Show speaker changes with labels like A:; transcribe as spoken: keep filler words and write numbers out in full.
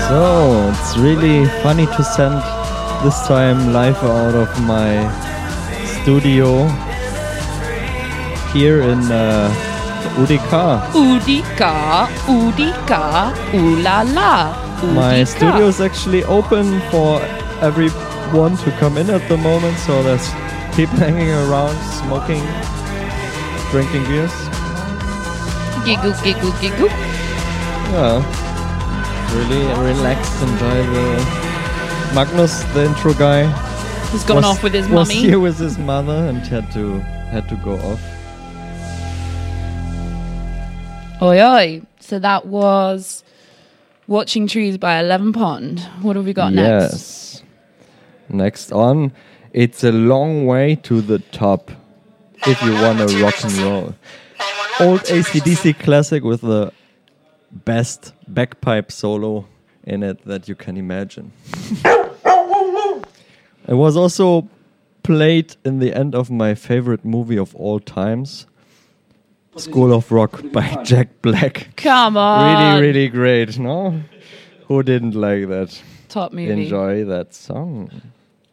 A: So, it's really funny to send this time live out of my studio here in uh, U D K.
B: U D K, U D K, ooh la la.
A: My studio is actually open for everyone to come in at the moment, so there's people hanging around, smoking, drinking beers.
B: Giggle, giggle, giggle.
A: Yeah, really relaxed, enjoy the... Magnus, the intro guy,
B: He's gone
A: was,
B: off with his
A: was
B: mummy.
A: here with his mother and had to had to go off.
B: Oi, oi. So that was Watching Trees by Eleven Pond. What have we got next?
A: Yes. Next on, It's a Long Way to the Top, if you want to rock and roll. Old A C D C classic with the best bagpipe solo in it that you can imagine. It was also played in the end of my favorite movie of all times, School of Rock by Jack Black.
B: Come on.
A: Really, really great, no? Who didn't like that?
B: Top movie.
A: Enjoy that song.